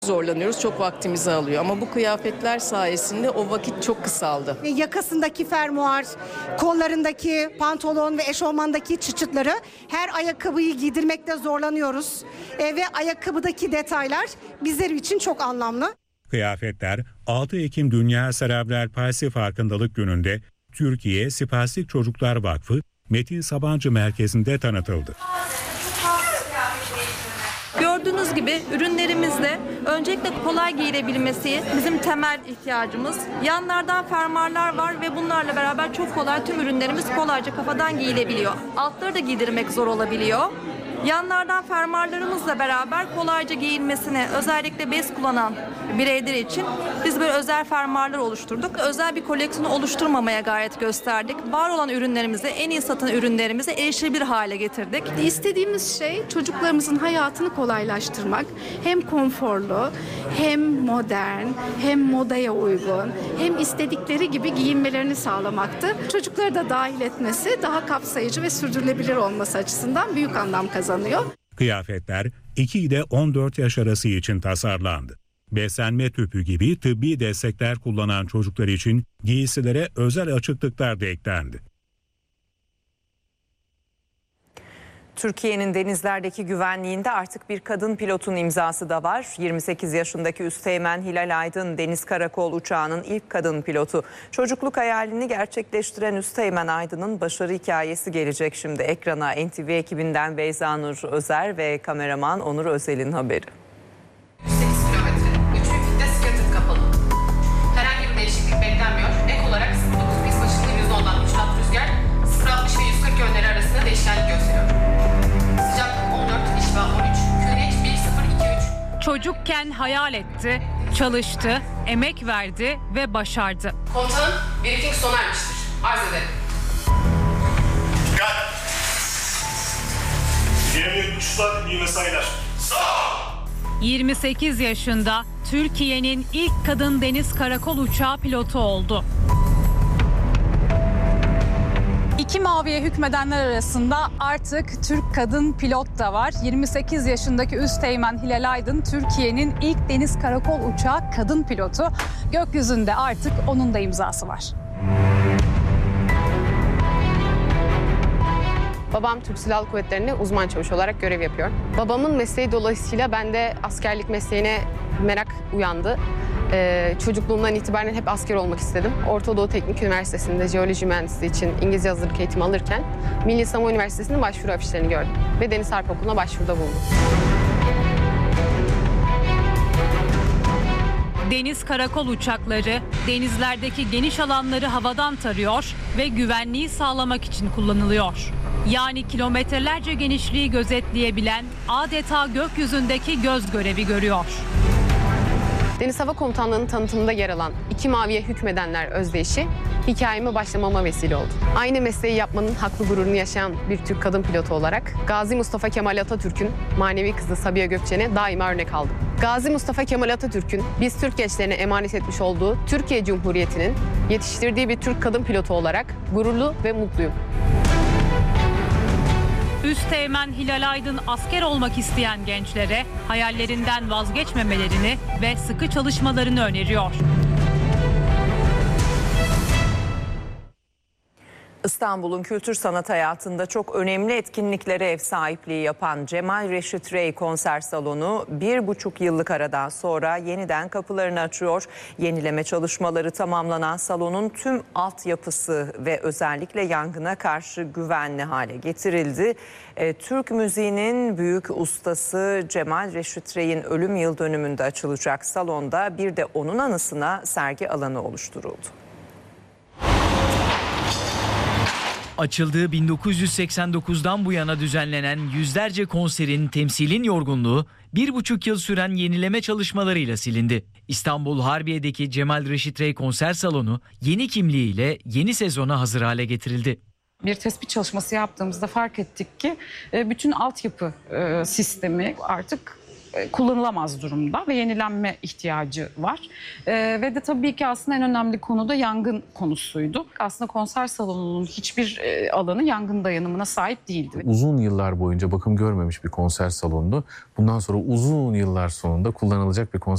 zorlanıyoruz, çok vaktimizi alıyor ama bu kıyafetler sayesinde o vakit çok kısaldı. Yakasındaki fermuar, kollarındaki pantolon ve eşofmandaki çıçıtları her ayakkabıyı giydirmekte zorlanıyoruz. Ve ayakkabıdaki detaylar bizler için çok anlamlı. Kıyafetler 6 Ekim Dünya Serebral Palsi Farkındalık Günü'nde Türkiye Spastik Çocuklar Vakfı Metin Sabancı Merkezi'nde tanıtıldı. Gördüğünüz gibi ürünlerimizde öncelikle kolay giyilebilmesi bizim temel ihtiyacımız. Yanlardan fermuarlar var ve bunlarla beraber çok kolay tüm ürünlerimiz kolayca kafadan giyilebiliyor. Altları da giydirmek zor olabiliyor. Yanlardan fermuarlarımızla beraber kolayca giyilmesine özellikle bez kullanan bireyler için biz böyle özel fermuarlar oluşturduk. Özel bir koleksiyonu oluşturmamaya gayret gösterdik. Var olan ürünlerimizi, en iyi satan ürünlerimizi erişilebilir hale getirdik. İstediğimiz şey çocuklarımızın hayatını kolaylaştırmak. Hem konforlu, hem modern, hem modaya uygun, hem istedikleri gibi giyinmelerini sağlamaktı. Çocukları da dahil etmesi daha kapsayıcı ve sürdürülebilir olması açısından büyük anlam kazanıyor. Kıyafetler 2 ile 14 yaş arası için tasarlandı. Beslenme tüpü gibi tıbbi destekler kullanan çocuklar için giysilere özel açıklıklar da eklendi. Türkiye'nin denizlerdeki güvenliğinde artık bir kadın pilotun imzası da var. 28 yaşındaki Üsteğmen Hilal Aydın Deniz Karakol uçağının ilk kadın pilotu. Çocukluk hayalini gerçekleştiren Üsteğmen Aydın'ın başarı hikayesi gelecek şimdi ekrana. NTV ekibinden Beyza Nur Özer ve kameraman Onur Özel'in haberi. 8 kilometre, 3000 fitte skiyatık kapalı. Herhangi bir değişiklik beklenmiyor. Ek olarak 09 pist başında %10'dan 3 knot rüzgar, 0.60 ve 140 yönleri arasında değişkenlik gösteriyor. Sıcaklık 14, işba 13, QNH 1023. Çocukken hayal etti, çalıştı, emek verdi ve başardı. Komutanım, briefing sona ermiştir. Arz ederim. Dikkat! Geriye uçuşlar, iyi mesailer. Sağ ol! 28 yaşında Türkiye'nin ilk kadın deniz karakol uçağı pilotu oldu. İki maviye hükmedenler arasında artık Türk kadın pilot da var. 28 yaşındaki Üsteğmen Hilal Aydın Türkiye'nin ilk deniz karakol uçağı kadın pilotu. Gökyüzünde artık onun da imzası var. Babam Türk Silahlı Kuvvetleri'nde uzman çavuş olarak görev yapıyor. Babamın mesleği dolayısıyla bende askerlik mesleğine merak uyandı. Çocukluğumdan itibaren hep asker olmak istedim. Orta Doğu Teknik Üniversitesi'nde jeoloji mühendisliği için İngilizce hazırlık eğitimi alırken Milli Savunma Üniversitesi'nin başvuru afişlerini gördüm ve Deniz Harp Okulu'na başvuruda bulundum. Deniz karakol uçakları denizlerdeki geniş alanları havadan tarıyor ve güvenliği sağlamak için kullanılıyor. Yani kilometrelerce genişliği gözetleyebilen adeta gökyüzündeki göz görevi görüyor. Deniz Hava Komutanlığı'nın tanıtımında yer alan İki Maviye Hükmedenler özdeyişi hikayeme başlamama vesile oldu. Aynı mesleği yapmanın haklı gururunu yaşayan bir Türk kadın pilotu olarak Gazi Mustafa Kemal Atatürk'ün manevi kızı Sabiha Gökçen'e daima örnek aldım. Gazi Mustafa Kemal Atatürk'ün biz Türk gençlerine emanet etmiş olduğu Türkiye Cumhuriyeti'nin yetiştirdiği bir Türk kadın pilotu olarak gururlu ve mutluyum. Üsteğmen Hilal Aydın asker olmak isteyen gençlere hayallerinden vazgeçmemelerini ve sıkı çalışmalarını öneriyor. İstanbul'un kültür sanat hayatında çok önemli etkinliklere ev sahipliği yapan Cemal Reşit Rey konser salonu 1,5 yıllık aradan sonra yeniden kapılarını açıyor. Yenileme çalışmaları tamamlanan salonun tüm altyapısı ve özellikle yangına karşı güvenli hale getirildi. Türk müziğinin büyük ustası Cemal Reşit Rey'in ölüm yıl dönümünde açılacak salonda bir de onun anısına sergi alanı oluşturuldu. Açıldığı 1989'dan bu yana düzenlenen yüzlerce konserin, temsilin yorgunluğu 1,5 yıl süren yenileme çalışmalarıyla silindi. İstanbul Harbiye'deki Cemal Reşit Rey konser salonu yeni kimliğiyle yeni sezona hazır hale getirildi. Bir tespit çalışması yaptığımızda fark ettik ki bütün altyapı sistemi artık kullanılamaz durumda ve yenilenme ihtiyacı var. Ve de tabii ki aslında en önemli konu da yangın konusuydu. Aslında konser salonunun hiçbir alanı yangın dayanımına sahip değildi. Uzun yıllar boyunca bakım görmemiş bir konser salonu bundan sonra uzun yıllar sonunda kullanılacak bir konser